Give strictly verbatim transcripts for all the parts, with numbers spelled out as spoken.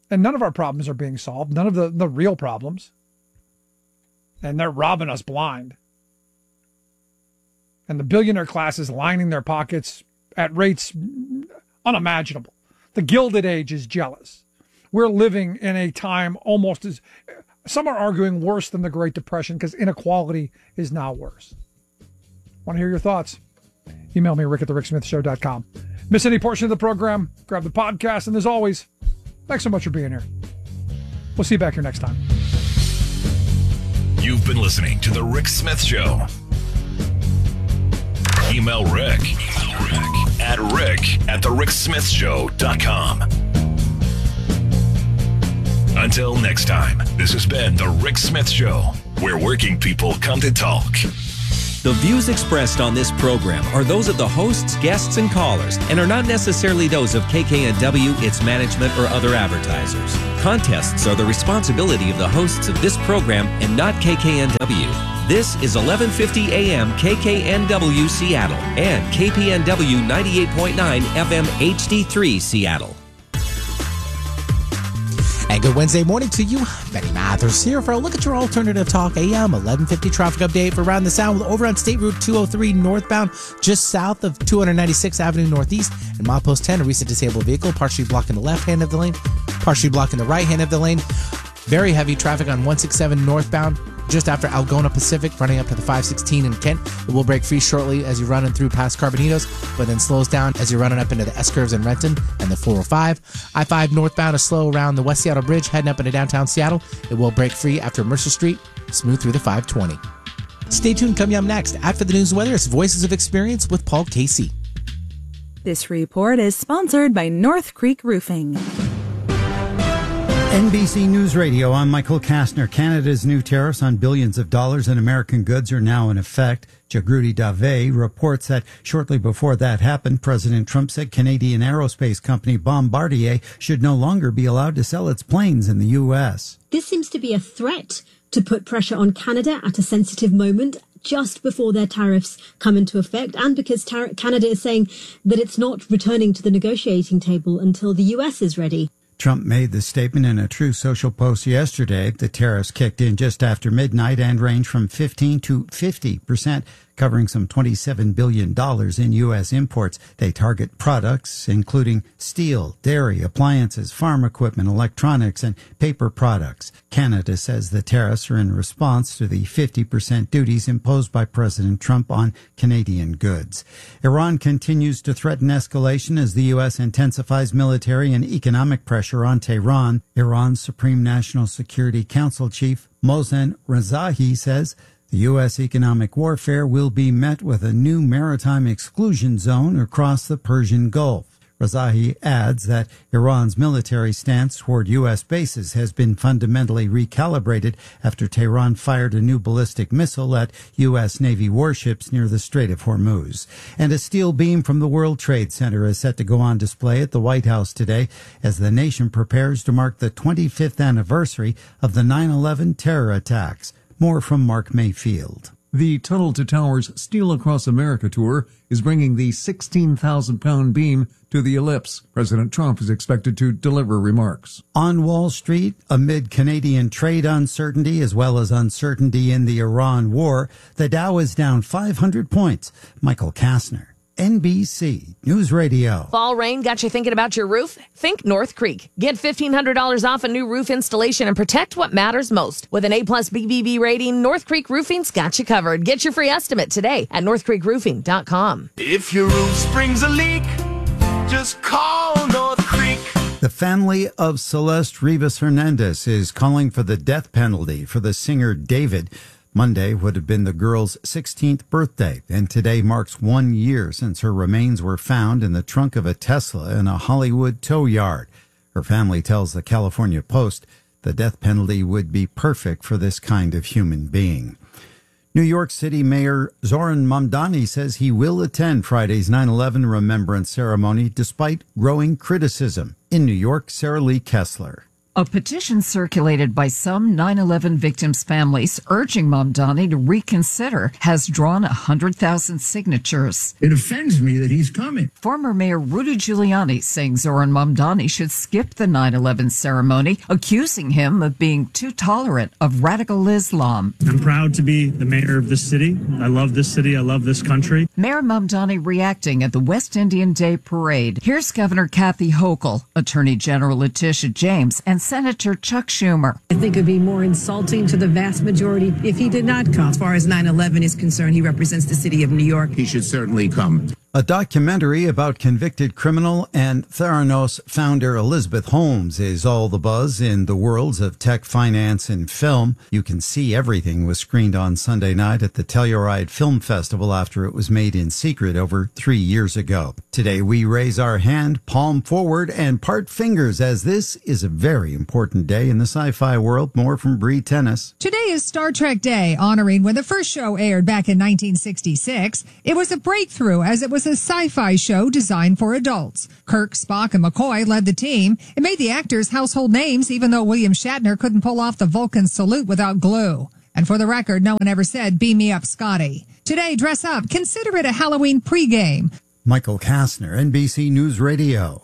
And none of our problems are being solved, none of the, the real problems. And they're robbing us blind. And the billionaire class is lining their pockets at rates unimaginable. The Gilded Age is jealous. We're living in a time almost as, some are arguing worse than the Great Depression because inequality is now worse. Want to hear your thoughts? Email me, rick at the rick smith show dot com. Miss any portion of the program, grab the podcast, and as always, thanks so much for being here. We'll see you back here next time. You've been listening to The Rick Smith Show. Email Rick, Email Rick at rick at the rick smith show dot com. Until next time, this has been The Rick Smith Show, where working people come to talk. The views expressed on this program are those of the hosts, guests, and callers, and are not necessarily those of K K N W, its management, or other advertisers. Contests are the responsibility of the hosts of this program and not K K N W. This is eleven fifty A M K K N W Seattle and K P N W ninety-eight point nine F M H D three Seattle. And good Wednesday morning to you. Benny Mathers here for a look at your alternative talk A M eleven fifty traffic update for Around the Sound over on State Route two oh three northbound, just south of two ninety-sixth Avenue Northeast, and milepost ten, a recent disabled vehicle partially blocking the left hand of the lane, partially blocking the right hand of the lane. Very heavy traffic on one sixty-seven northbound, just after Algona Pacific, running up to the five sixteen in Kent. It will break free shortly as you're running through past Carbonitos, but then slows down as you're running up into the S-curves in Renton and the four oh five. I five northbound is slow around the West Seattle Bridge, heading up into downtown Seattle. It will break free after Mercer Street, smooth through the five twenty. Stay tuned, coming up next. After the news and weather, it's Voices of Experience with Paul Casey. This report is sponsored by North Creek Roofing. N B C News Radio, I'm Michael Kastner. Canada's new tariffs on billions of dollars in American goods are now in effect. Jagruti Dave reports that shortly before that happened, President Trump said Canadian aerospace company Bombardier should no longer be allowed to sell its planes in the U S. This seems to be a threat to put pressure on Canada at a sensitive moment, just before their tariffs come into effect, and because tar- Canada is saying that it's not returning to the negotiating table until the U S is ready. Trump made the statement in a Truth Social post yesterday. The tariffs kicked in just after midnight and range from fifteen to fifty percent, covering some twenty-seven billion dollars in U S imports. They target products including steel, dairy, appliances, farm equipment, electronics, and paper products. Canada says the tariffs are in response to the fifty percent duties imposed by President Trump on Canadian goods. Iran continues to threaten escalation as the U S intensifies military and economic pressure on Tehran. Iran's Supreme National Security Council chief Mohsen Rezaei says the U S economic warfare will be met with a new maritime exclusion zone across the Persian Gulf. Rezaei adds that Iran's military stance toward U S bases has been fundamentally recalibrated after Tehran fired a new ballistic missile at U S Navy warships near the Strait of Hormuz. And a steel beam from the World Trade Center is set to go on display at the White House today as the nation prepares to mark the twenty-fifth anniversary of the nine eleven terror attacks. More from Mark Mayfield. The Tunnel to Towers Steel Across America tour is bringing the sixteen thousand pound beam to the ellipse. President Trump is expected to deliver remarks. On Wall Street, amid Canadian trade uncertainty as well as uncertainty in the Iran war, the Dow is down five hundred points. Michael Kastner, N B C News Radio. Fall rain got you thinking about your roof? Think North Creek. Get fifteen hundred dollars off a new roof installation and protect what matters most. With an A plus B B B rating, North Creek Roofing's got you covered. Get your free estimate today at north creek roofing dot com. If your roof springs a leak, just call North Creek. The family of Celeste Rivas Hernandez is calling for the death penalty for the singer David. Monday would have been the girl's sixteenth birthday, and today marks one year since her remains were found in the trunk of a Tesla in a Hollywood tow yard. Her family tells the California Post the death penalty would be perfect for this kind of human being. New York City Mayor Zoran Mamdani says he will attend Friday's nine eleven remembrance ceremony despite growing criticism. In New York, Sarah Lee Kessler. A petition circulated by some nine eleven victims' families urging Mamdani to reconsider has drawn one hundred thousand signatures. It offends me that he's coming. Former Mayor Rudy Giuliani saying Zoran Mamdani should skip the nine eleven ceremony, accusing him of being too tolerant of radical Islam. I'm proud to be the mayor of this city. I love this city. I love this country. Mayor Mamdani reacting at the West Indian Day Parade. Here's Governor Kathy Hochul, Attorney General Letitia James, and Senator Chuck Schumer. I think it would be more insulting to the vast majority if he did not come. As far as nine eleven is concerned, he represents the city of New York. He should certainly come. A documentary about convicted criminal and Theranos founder Elizabeth Holmes is all the buzz in the worlds of tech, finance, and film. You Can See Everything was screened on Sunday night at the Telluride Film Festival after it was made in secret over three years ago. Today we raise our hand, palm forward, and part fingers as this is a very important day in the sci-fi world. More from Bree Tennis. Today is Star Trek Day, honoring when the first show aired back in nineteen sixty-six. It was a breakthrough as it was a sci-fi show designed for adults. Kirk, Spock, and McCoy led the team. It made the actors household names, even though William Shatner couldn't pull off the Vulcan salute without glue. And for the record, no one ever said, "Beam me up, Scotty." Today, dress up. Consider it a Halloween pregame. Michael Kastner, N B C News Radio.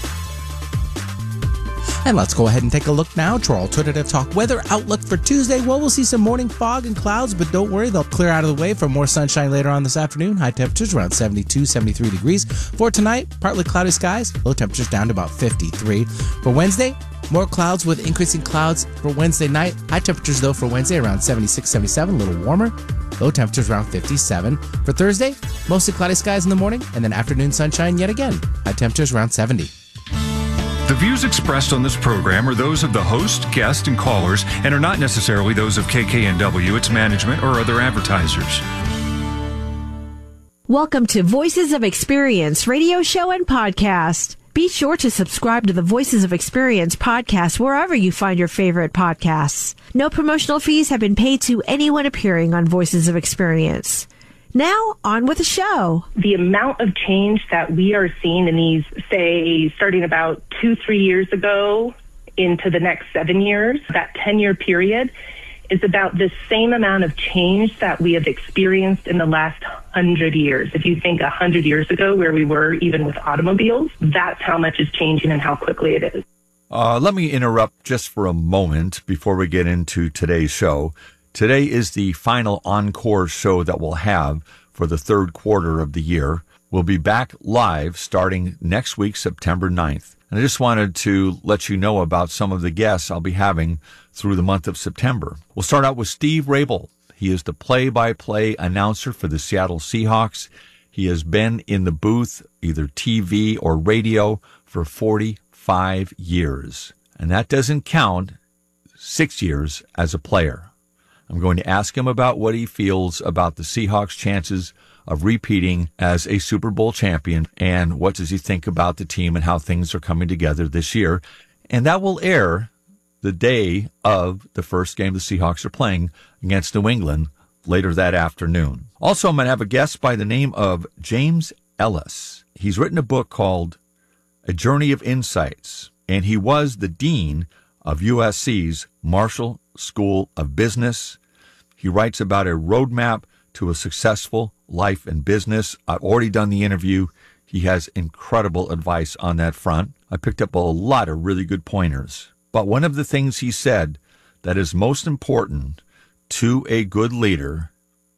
And let's go ahead and take a look now to our alternative talk weather outlook for Tuesday. Well, we'll see some morning fog and clouds, but don't worry, they'll clear out of the way for more sunshine later on this afternoon. High temperatures around seventy-two, seventy-three degrees. For tonight, partly cloudy skies, low temperatures down to about fifty-three. For Wednesday, more clouds with increasing clouds for Wednesday night. High temperatures, though, for Wednesday around seventy-six, seventy-seven, a little warmer. Low temperatures around fifty-seven. For Thursday, mostly cloudy skies in the morning, and then afternoon sunshine yet again. High temperatures around seventy. The views expressed on this program are those of the host, guest, and callers, and are not necessarily those of K K N W, its management, or other advertisers. Welcome to Voices of Experience radio show and podcast. Be sure to subscribe to the Voices of Experience podcast wherever you find your favorite podcasts. No promotional fees have been paid to anyone appearing on Voices of Experience. Now, on with the show. The amount of change that we are seeing in these, say, starting about two, three years ago into the next seven years, that ten-year period, is about the same amount of change that we have experienced in the last hundred years. If you think a hundred years ago where we were even with automobiles, that's how much is changing and how quickly it is. Uh, let me interrupt just for a moment before we get into today's show. Today is the final encore show that we'll have for the third quarter of the year. We'll be back live starting next week, September ninth. And I just wanted to let you know about some of the guests I'll be having through the month of September. We'll start out with Steve Rabel. He is the play-by-play announcer for the Seattle Seahawks. He has been in the booth, either T V or radio, for forty-five years. And that doesn't count six years as a player. I'm going to ask him about what he feels about the Seahawks' chances of repeating as a Super Bowl champion, and what does he think about the team and how things are coming together this year. And that will air the day of the first game the Seahawks are playing against New England later that afternoon. Also, I'm going to have a guest by the name of James Ellis. He's written a book called A Journey of Insights, and he was the dean of U S C's Marshall School of Business. He writes about a roadmap to a successful life and business. I've already done the interview. He has incredible advice on that front. I picked up a lot of really good pointers. But one of the things he said that is most important to a good leader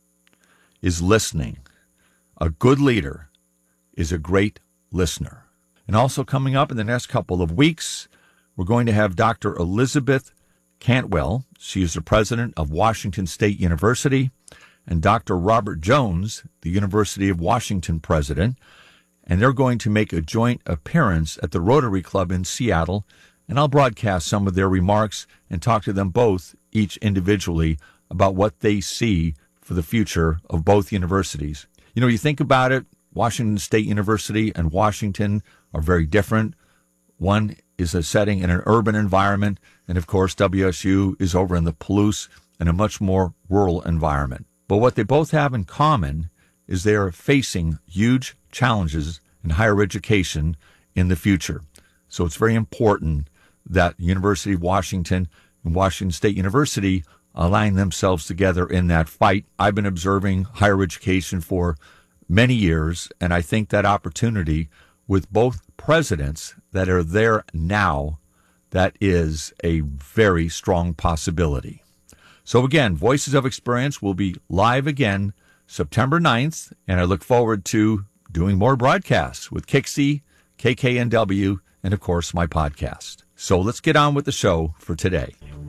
is listening. A good leader is a great listener. And also coming up in the next couple of weeks, we're going to have Doctor Elizabeth Cantwell. She is the president of Washington State University, and Doctor Robert Jones, the University of Washington president, and they're going to make a joint appearance at the Rotary Club in Seattle, and I'll broadcast some of their remarks and talk to them both, each individually, about what they see for the future of both universities. You know, you think about it, Washington State University and Washington are very different. One is a setting in an urban environment, and of course W S U is over in the Palouse in a much more rural environment. But what they both have in common is they are facing huge challenges in higher education in the future. So it's very important that University of Washington and Washington State University align themselves together in that fight. I've been observing higher education for many years, and I think that opportunity with both presidents that are there now, that is a very strong possibility. So again, Voices of Experience will be live again September ninth, and I look forward to doing more broadcasts with Kixie, K K N W, and of course my podcast. So let's get on with the show for today.